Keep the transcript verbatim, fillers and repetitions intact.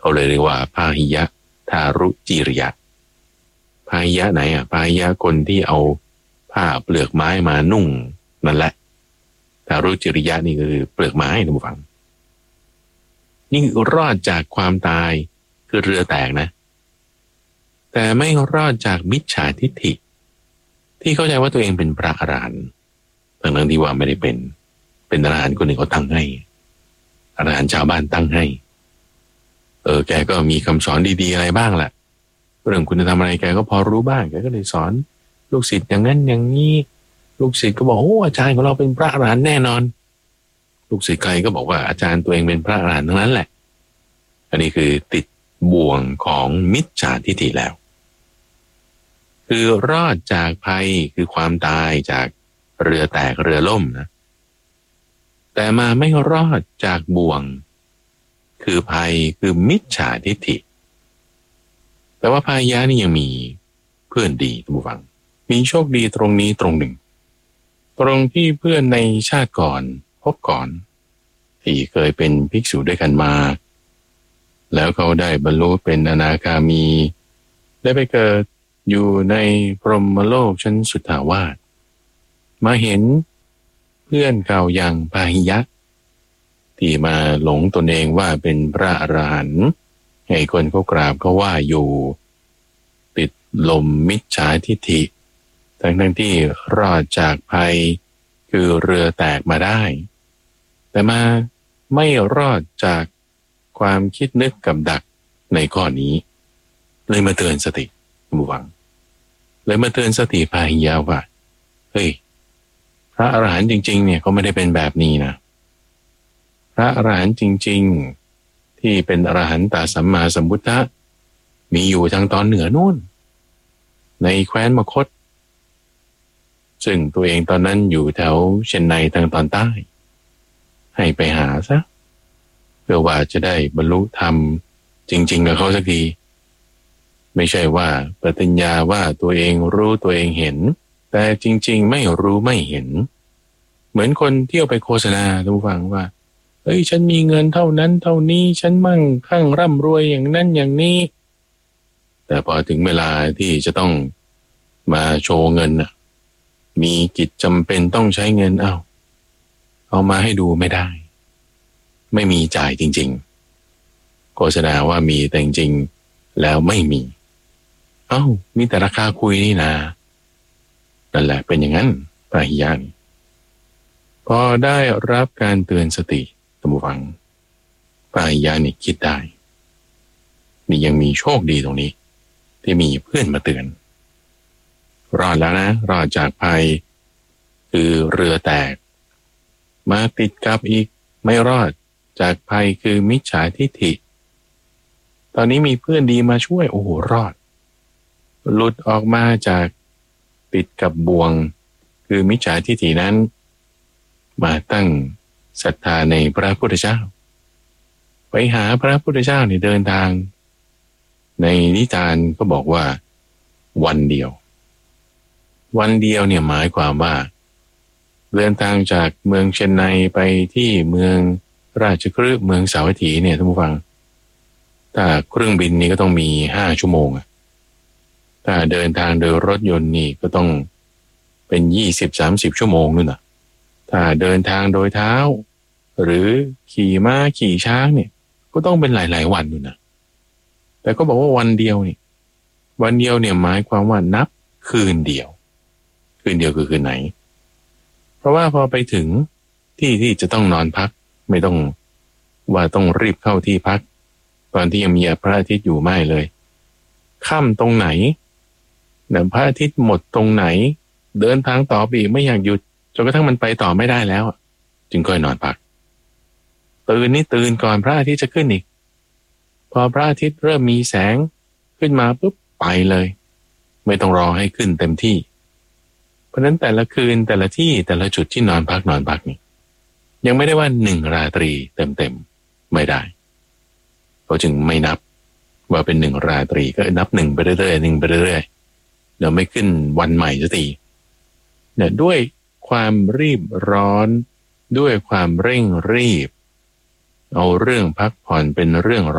เขาเลยเรียกว่าพาหิยะทารุจิริยะพาหิยะไหนอ่ะพาหิยะคนที่เอาผ้าเปลือกไม้มานุ่งนั่นแหละทารุจิริยะนี่คือเปลือกไม้ท่านผู้ฟังนี่รอดจากความตายคือเรือแตกนะแต่ไม่รอดจากมิจฉาทิฏฐิที่เข้าใจว่าตัวเองเป็นพระอรหันต์ทั้งๆที่ว่าไม่ได้เป็นเป็นอรหันต์คนหนึ่งเขาตั้งให้อรหันต์ชาวบ้านตั้งให้เออแกก็มีคำสอนดีๆอะไรบ้างแหละเรื่องคุณธรรมอะไรแกก็พอรู้บ้างแกก็เลยสอนลูกศิษย์อย่างนั้นอย่างนี้ลูกศิษย์ก็บอกโอ้อาจารย์ของเราเป็นพระอรหันต์แน่นอนลูกศิษย์ใครก็บอกว่าอาจารย์ตัวเองเป็นพระอรหันต์ทั้งนั้นแหละอันนี้คือติดบ่วงของมิจฉาทิฏฐิแล้วคือรอดจากภัยคือความตายจากเรือแตกเรือล่มนะแต่มาไม่รอดจากบ่วงคือภัยคือมิจฉาทิฏฐิแต่ว่าพายะนี่ยังมีเพื่อนดีท่านผู้ฟังมีโชคดีตรงนี้ตรงหนึ่งตรงที่เพื่อนในชาติก่อนพบก่อนที่เคยเป็นภิกษุด้วยกันมาแล้วเขาได้บรรลุเป็นอนาคามีได้ไปเกิดอยู่ในพรหมโลกชั้นสุทธาวาสมาเห็นเพื่อนเก่าอย่างพาหิยะที่มาหลงตนเองว่าเป็นพระอรหันต์ให้คนเขากราบเขาว่าอยู่ติดลมมิจฉาทิฏฐิทั้งทั้งที่รอดจากภัยคือเรือแตกมาได้แต่มาไม่รอดจากความคิดนึกกับดักในข้อนี้เลยมาเตือนสติบุวังเลยมาเตือนสติพาหิยะว่าเฮ้ยพระอรหันต์จริงๆเนี่ยเขาไม่ได้เป็นแบบนี้นะพระอรหันต์จริงๆที่เป็นอรหันตสัมมาสัมพุทธะมีอยู่ทางตอนเหนือนู่นในแคว้นมคธซึ่งตัวเองตอนนั้นอยู่แถวเชนไนทางตอนใต้ให้ไปหาซะเพื่อว่าจะได้บรรลุธรรมจริงๆกับเขาสักทีไม่ใช่ว่าปฏิญญาว่าตัวเองรู้ตัวเองเห็นแต่จริงๆไม่รู้ไม่เห็นเหมือนคนเที่ยวไปโฆษณาท่านผู้ฟังว่าเฮ้ยฉันมีเงินเท่านั้นเท่านี้ฉันมั่งคั่งร่ำรวยอย่างนั้นอย่างนี้แต่พอถึงเวลาที่จะต้องมาโชว์เงินน่ะมีกิจจำเป็นต้องใช้เงินเอาเอามาให้ดูไม่ได้ไม่มีจ่ายจริงๆโฆษณาว่ามีแต่จริงๆแล้วไม่มีเอ้ามีแต่ราคาคุยนี่นะนั่นแหละเป็นอย่างนั้นพาหิยะนี่พอได้รับการเตือนสติท่านผู้ฟังพาหิยะนี่คิดได้นี่ยังมีโชคดีตรงนี้ที่มีเพื่อนมาเตือนรอดแล้วนะรอดจากภัยคือเรือแตกมาติดกับอีกไม่รอดจากภัยคือมิจฉาทิฏฐิตอนนี้มีเพื่อนดีมาช่วยโอ้โหรอดหลุดออกมาจากติดกับบ่วงคือมิจฉาทิฏฐินั้นมาตั้งศรัทธาในพระพุทธเจ้าไปหาพระพุทธเจ้าเนี่ยเดินทางในนิทานก็บอกว่าวันเดียววันเดียวเนี่ยหมายความว่าเดินทางจากเมืองเชนไนไปที่เมืองราชคฤห์เมืองสาวัตถีเนี่ยท่านผู้ฟังถ้าเครื่องบินนี่ก็ต้องมีห้าชั่วโมงถ้าเดินทางโดยรถยนต์นี่ก็ต้องเป็นยี่สิบสามสิบชั่วโมงนู่นน่ะถ้าเดินทางโดยเท้าหรือขี่ม้าขี่ช้างเนี่ยก็ต้องเป็นหลายๆวันนู่นน่ะแต่ก็บอกว่าวันเดียวนี่วันเดียวเนี่ยหมายความว่านับคืนเดียวคืนเดียวคือคืนไหนเพราะว่าพอไปถึงที่ที่จะต้องนอนพักไม่ต้องว่าต้องรีบเข้าที่พักตอนที่ยังมีพระอาทิตย์อยู่ไม่เลยค่ำตรงไหนเนี่ยพระอาทิตย์หมดตรงไหนเดินทางต่อไปอีกไม่อยากหยุดจนกระทั่งมันไปต่อไม่ได้แล้วจึงค่อยนอนพักตื่นนี่ตื่นก่อนพระอาทิตย์จะขึ้นอีกพอพระอาทิตย์เริ่มมีแสงขึ้นมาปุ๊บไปเลยไม่ต้องรอให้ขึ้นเต็มที่เพราะนั้นแต่ละคืนแต่ละที่แต่ละจุดที่นอนพักนอนพักนี่ยังไม่ได้ว่าหนึ่งราตรีเต็มๆไม่ได้เขาจึงไม่นับว่าเป็นหนึ่งราตรีก็นับหนึ่งไปเรื่อยๆหนึ่งไปเรื่อยๆเดี๋ยวไม่ขึ้นวันใหม่สักทีเนี่ยด้วยความรีบร้อนด้วยความเร่งรีบเอาเรื่องพักผ่อนเป็นเรื่อง